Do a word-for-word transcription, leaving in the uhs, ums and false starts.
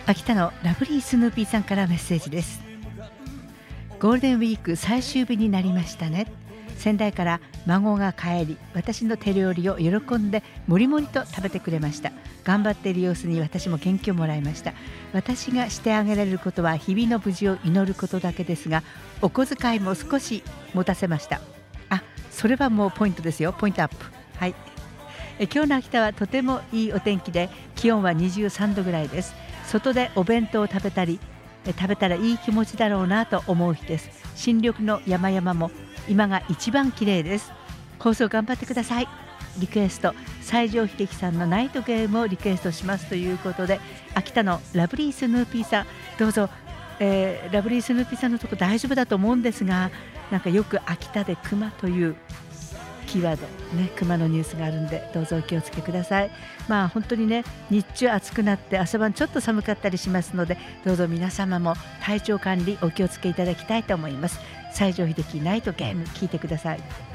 秋田のラブリースヌーピーさんからメッセージです。ゴールデンウィーク最終日になりましたね。仙台から孫が帰り、私の手料理を喜んでもりもりと食べてくれました。頑張っている様子に私も元気をもらいました。私がしてあげられることは日々の無事を祈ることだけですが、お小遣いも少し持たせました。あ、それはもうポイントですよ。ポイントアップ。はい。え今日の秋田はとてもいいお天気で、気温はにじゅうさんどぐらいです。外でお弁当を食べたりえ食べたらいい気持ちだろうなと思う日です。新緑の山々も今が一番綺麗です。放送頑張ってください。リクエスト、西城秀樹さんのナイトゲームをリクエストしますということで、秋田のラブリースヌーピーさん、どうぞ、えーラブリースヌーピーさんのとこ大丈夫だと思うんですが、なんかよく秋田で熊というキーワードね、熊のニュースがあるんで、どうぞお気をつけください。まあ本当にね、日中暑くなって朝晩ちょっと寒かったりしますので、どうぞ皆様も体調管理お気をつけいただきたいと思います。西城秀樹ナイトゲーム聞いてください。